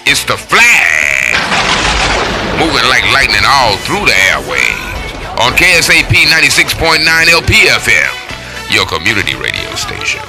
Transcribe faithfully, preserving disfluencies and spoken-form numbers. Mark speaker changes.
Speaker 1: It's the flag. Moving like lightning all through the airwaves. On K S A P ninety-six point nine L P F M, your community radio station.